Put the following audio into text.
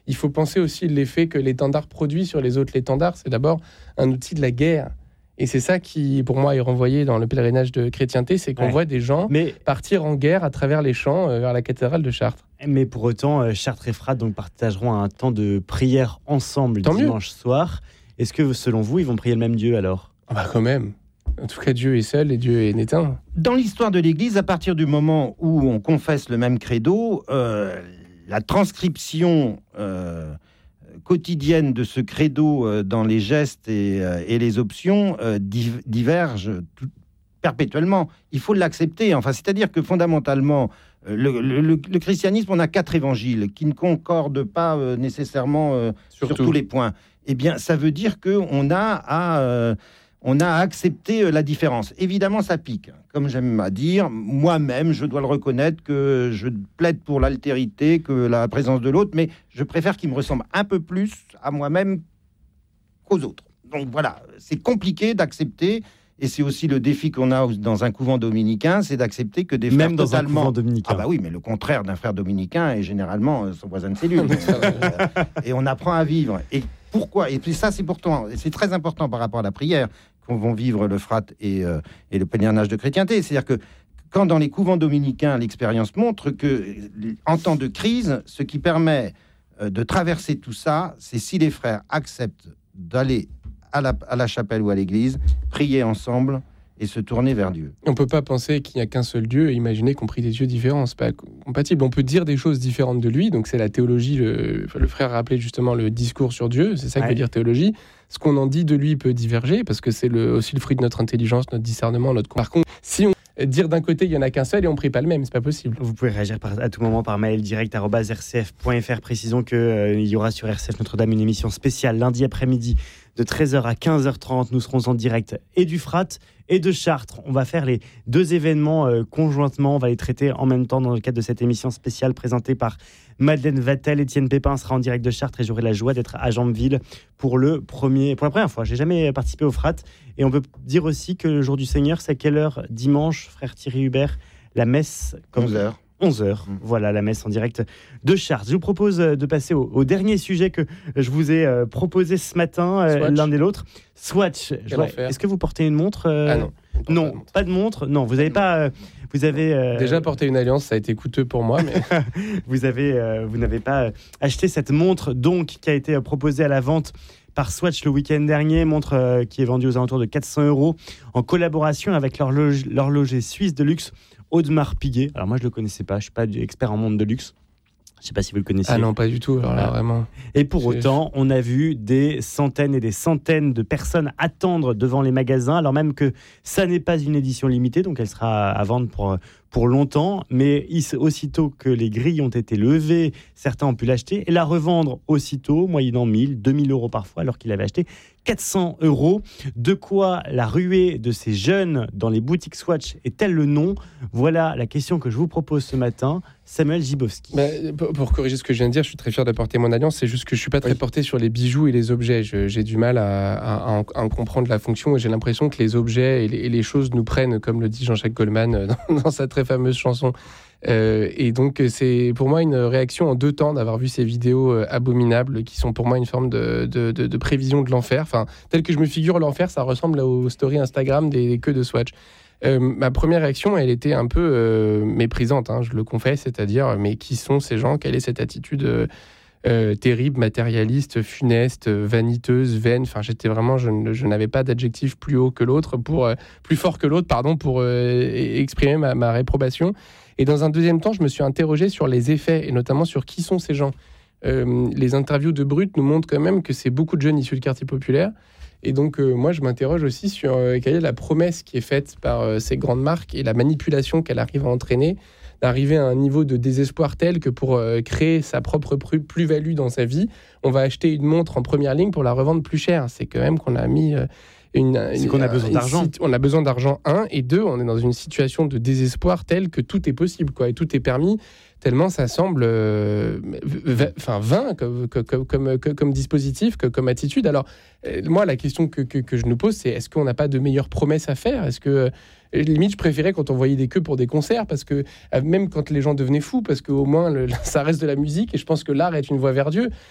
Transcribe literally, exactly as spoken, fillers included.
il faut penser aussi l'effet que l'étendard produit sur les autres. L'étendard, c'est d'abord un outil de la guerre. Et c'est ça qui, pour moi, est renvoyé dans le pèlerinage de chrétienté, c'est qu'on ouais. voit des gens mais... partir en guerre à travers les champs euh, vers la cathédrale de Chartres. Mais pour autant, euh, Chartres et Fratte donc, partageront un temps de prière ensemble Tant dimanche mieux. soir. Est-ce que, selon vous, ils vont prier le même Dieu alors ? Ah bah quand même. En tout cas, Dieu est seul et Dieu est inéteint. Dans l'histoire de l'Église, à partir du moment où on confesse le même credo, euh, la transcription... Euh, quotidienne de ce credo euh, dans les gestes et, euh, et les options euh, div- divergent tout, perpétuellement. Il faut l'accepter. Enfin, c'est-à-dire que fondamentalement, euh, le, le, le christianisme, on a quatre évangiles qui ne concordent pas euh, nécessairement euh, sur tous les points. Eh bien, ça veut dire qu'on a à... Euh, on a accepté la différence. Évidemment, ça pique. Comme j'aime à dire, moi-même, je dois le reconnaître que je plaide pour l'altérité, que la présence de l'autre, mais je préfère qu'il me ressemble un peu plus à moi-même qu'aux autres. Donc voilà, c'est compliqué d'accepter, et c'est aussi le défi qu'on a dans un couvent dominicain, c'est d'accepter que des frères Même dans totalement... un couvent dominicain. Ah bah oui, mais le contraire d'un frère dominicain est généralement son voisin de cellule. Et on apprend à vivre. Et pourquoi ? Et puis ça, c'est pourtant, c'est très important par rapport à la prière qu'on va vivre le Fratte et, euh, et le pèlerinage de chrétienté. C'est-à-dire que quand dans les couvents dominicains, l'expérience montre que en temps de crise, ce qui permet euh, de traverser tout ça, c'est si les frères acceptent d'aller à la, à la chapelle ou à l'église, prier ensemble et se tourner vers Dieu. On ne peut pas penser qu'il n'y a qu'un seul Dieu et imaginer qu'on prie des dieux différents. C'est pas compatible. On peut dire des choses différentes de lui. Donc c'est la théologie. Le, le frère a rappelé justement le discours sur Dieu. C'est ça que ouais. veut dire théologie. Ce qu'on en dit de lui peut diverger parce que c'est le, aussi le fruit de notre intelligence, notre discernement, notre... Par contre, si on dire d'un côté il y en a qu'un seul et on prie pas le même, c'est pas possible. Vous pouvez réagir par, à tout moment par mail direct arobase r c f point f r. Précisons qu'il euh, y aura sur R C F Notre-Dame une émission spéciale lundi après-midi de treize heures à quinze heures trente. Nous serons en direct et du Fratte et de Chartres. On va faire les deux événements euh, conjointement. On va les traiter en même temps dans le cadre de cette émission spéciale présentée par Madeleine Vatel. Étienne Pépin sera en direct de Chartres et j'aurai la joie d'être à Jambeville pour le premier, pour la première fois. J'ai jamais participé au Fratte. Et on peut dire aussi que le jour du Seigneur, c'est à quelle heure dimanche, frère Thierry Hubert, la messe comme onze heures. onze heures, mmh. Voilà la messe en direct de Chartres. Je vous propose de passer au, au dernier sujet que je vous ai euh, proposé ce matin, euh, l'un et l'autre. Swatch. Je vois, est-ce que vous portez une montre euh... Ah non. Non, pas de montre. pas de montre. Non, vous n'avez pas. Euh, vous avez euh... déjà porté une alliance, ça a été coûteux pour moi, mais vous avez, euh, vous n'avez pas acheté cette montre donc qui a été proposée à la vente par Swatch le week-end dernier, montre euh, qui est vendue aux alentours de quatre cents euros en collaboration avec l'horloge, l'horloger suisse de luxe Audemars Piguet. Alors moi je le connaissais pas, je suis pas expert en montre de luxe. Je sais pas si vous le connaissez. Ah non, pas du tout. Alors là, vraiment. Et pour c'est... autant, on a vu des centaines et des centaines de personnes attendre devant les magasins, alors même que ça n'est pas une édition limitée, donc elle sera à vendre pour, pour longtemps. Mais aussitôt que les grilles ont été levées, certains ont pu l'acheter et la revendre aussitôt, moyennant mille, deux mille euros parfois, alors qu'il avait acheté quatre cents euros. De quoi la ruée de ces jeunes dans les boutiques Swatch est-elle le nom ? Voilà la question que je vous propose ce matin. Samuel Gibowski. Bah, pour, pour corriger ce que je viens de dire, je suis très fier de porter mon alliance. C'est juste que je ne suis pas très oui. porté sur les bijoux et les objets. Je, j'ai du mal à, à, à, en, à en comprendre la fonction et j'ai l'impression que les objets et les, et les choses nous prennent, comme le dit Jean-Jacques Goldman dans, dans sa très fameuse chanson. Euh, et donc, c'est pour moi une réaction en deux temps d'avoir vu ces vidéos euh, abominables qui sont pour moi une forme de, de, de, de prévision de l'enfer. Enfin, tel que je me figure l'enfer, ça ressemble aux stories Instagram des, des queues de Swatch. Euh, ma première réaction, elle était un peu euh, méprisante, hein, je le confesse, c'est-à-dire, mais qui sont ces gens ? Quelle est cette attitude euh, euh, terrible, matérialiste, funeste, vaniteuse, vaine ? Enfin, j'étais vraiment, je, je n'avais pas d'adjectif plus haut que l'autre, pour euh, plus fort que l'autre, pardon, pour euh, exprimer ma, ma réprobation. Et dans un deuxième temps, je me suis interrogé sur les effets et notamment sur qui sont ces gens. Euh, les interviews de Brut nous montrent quand même que c'est beaucoup de jeunes issus du quartier populaire. Et donc, euh, moi, je m'interroge aussi sur euh, quelle est la promesse qui est faite par euh, ces grandes marques et la manipulation qu'elle arrive à entraîner, d'arriver à un niveau de désespoir tel que pour euh, créer sa propre plus-value dans sa vie, on va acheter une montre en première ligne pour la revendre plus cher. C'est quand même qu'on a mis... Euh, Une, c'est une, qu'on a besoin d'argent. Une, on a besoin d'argent, un. Et deux, on est dans une situation de désespoir telle que tout est possible, quoi, et tout est permis, tellement ça semble euh, enfin, vain comme, comme, comme, comme dispositif, comme attitude. Alors, moi, la question que, que, que je nous pose, c'est est-ce qu'on n'a pas de meilleures promesses à faire ? Est-ce que, limite, je préférais quand on voyait des queues pour des concerts, parce que même quand les gens devenaient fous, parce qu'au moins, le, ça reste de la musique, et je pense que l'art est une voie vers Dieu.